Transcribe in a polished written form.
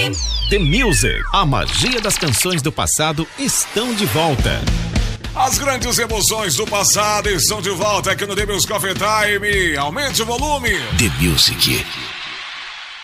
Time. The Music, a magia das canções do passado estão de volta. As grandes emoções do passado estão de volta aqui no The Music Coffee Time. Aumente o volume. The Music.